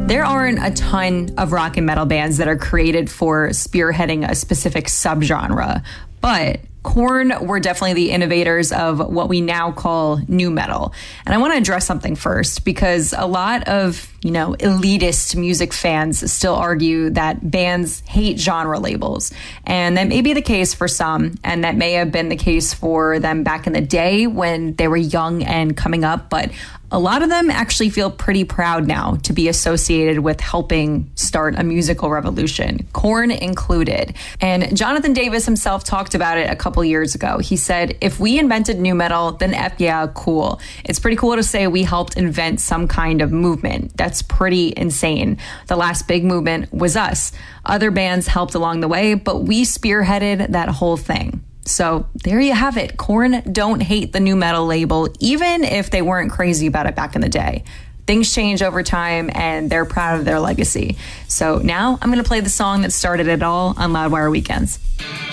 There aren't a ton of rock and metal bands that are created for spearheading a specific subgenre, but Korn were definitely the innovators of what we now call nu metal. And I want to address something first, because a lot of, elitist music fans still argue that bands hate genre labels. And that may be the case for some, and that may have been the case for them back in the day when they were young and coming up. But a lot of them actually feel pretty proud now to be associated with helping start a musical revolution, Korn included. And Jonathan Davis himself talked about it a couple years ago. He said, if we invented nu metal, then F yeah, cool. It's pretty cool to say we helped invent some kind of movement. That's pretty insane. The last big movement was us. Other bands helped along the way, but we spearheaded that whole thing. So there you have it. Korn don't hate the nu metal label, even if they weren't crazy about it back in the day. Things change over time, and they're proud of their legacy. So now I'm going to play the song that started it all on Loudwire Weekends.